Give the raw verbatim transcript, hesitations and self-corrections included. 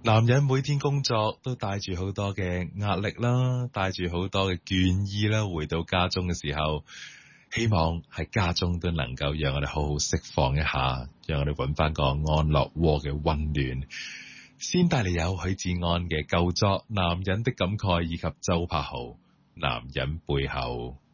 男人每天工作都帶住好多嘅壓力啦，帶住好多嘅倦意啦，回到家中嘅時候，希望喺家中都能夠讓我哋好好釋放一下，讓我哋揾翻個安樂窩嘅溫暖。先帶嚟有許志安嘅舊作《男人的感慨》以及周柏豪《男人背後》。